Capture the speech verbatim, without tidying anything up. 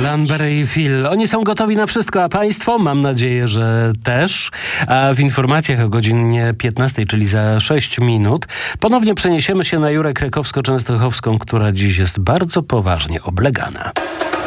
Lambert i Phil. Oni są gotowi na wszystko, a państwo? Mam nadzieję, że też. A w informacjach o godzinie piętnastej, czyli za sześć minut, ponownie przeniesiemy się na Jurę Krakowsko-Częstochowską, która dziś jest bardzo poważnie oblegana.